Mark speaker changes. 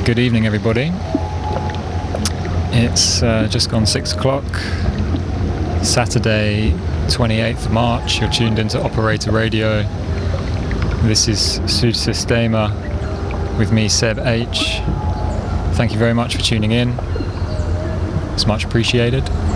Speaker 1: Good evening, everybody. It's just gone 6 o'clock, Saturday 28th March. You're tuned into Operator Radio. This is Sudsystema with me, Seb H. Thank you very much for tuning in. It's much appreciated.